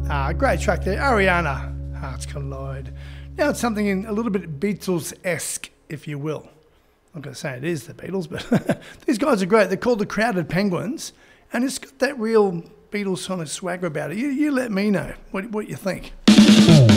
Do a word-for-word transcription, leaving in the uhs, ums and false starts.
Ah, great track there. Ariana, Hearts Collide. Now it's something in a little bit Beatles-esque, if you will. I'm not going to say it is the Beatles, but these guys are great. They're called the Crowded Penguins, and it's got that real Beatles sort of swagger about it. You, you let me know what, what you think.